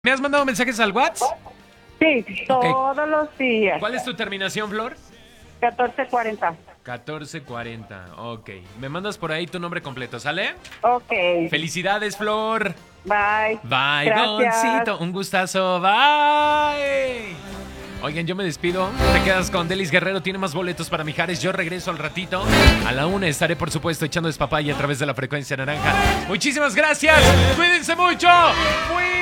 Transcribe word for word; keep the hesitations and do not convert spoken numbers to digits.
¿Me has mandado mensajes al WhatsApp? Sí, Ok. todos los días. ¿Cuál es tu terminación, Flor? catorce cuarenta. catorce cuarenta, ok. Me mandas por ahí tu nombre completo, ¿sale? Ok. Felicidades, Flor. Bye. Bye, Gracias. Doncito. Un gustazo. Bye. Oigan, yo me despido. Te quedas con Delis Guerrero. Tiene más boletos para Mijares. Yo regreso al ratito. A la una estaré, por supuesto, echando despapaya a través de la frecuencia naranja. Muchísimas gracias. Cuídense mucho. Fui